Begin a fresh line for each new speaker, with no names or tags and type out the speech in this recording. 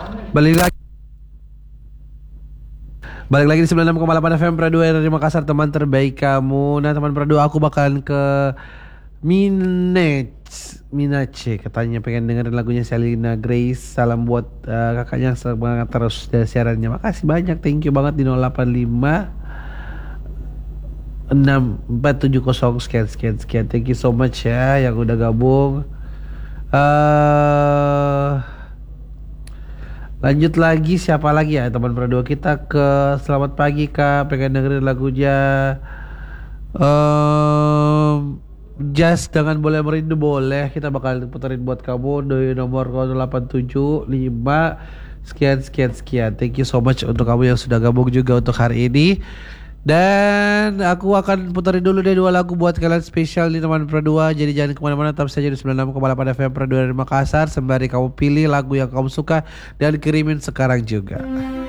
Balik lagi Balik lagi di 96,8 FM Pradu dari Makassar, teman terbaik kamu. Nah teman Pradu, aku bakalan ke Minace katanya pengen dengerin lagunya Selena Grace. Salam buat kakaknya yang semangat terus dari siarannya. Makasih banyak, thank you banget di 085 6470 sekian. Thank you so much ya yang udah gabung. Lanjut lagi, siapa lagi ya teman berdua kita ke selamat pagi Kak, pengen dengerin lagunya Just dengan Boleh Merindu. Boleh, kita bakal puterin buat kamu dari nomor 0875 sekian. Thank you so much untuk kamu yang sudah gabung juga untuk hari ini. Dan aku akan puterin dulu deh 2 lagu buat kalian spesial nih teman Perdua. Jadi jangan kemana-mana, tetap saja di 96,8 FM Perdua dari Makassar. Sembari kamu pilih lagu yang kamu suka dan kirimin sekarang juga.